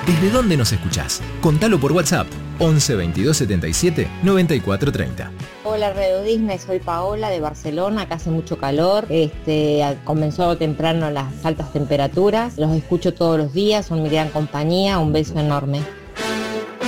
¿Desde dónde nos escuchás? Contalo por WhatsApp 11 22 77 94 30. Hola Radio Disney, soy Paola de Barcelona, acá hace mucho calor, comenzó temprano las altas temperaturas, los escucho todos los días, son mi gran compañía, un beso enorme.